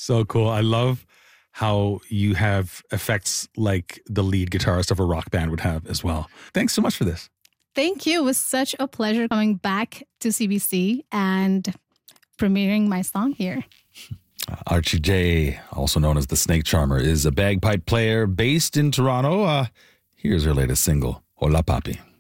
So cool. I love how you have effects like the lead guitarist of a rock band would have as well. Thanks so much for this. Thank you. It was such a pleasure coming back to CBC and premiering my song here. Archie J, also known as the Snake Charmer, is a bagpipe player based in Toronto. Here's her latest single, Hola Papi.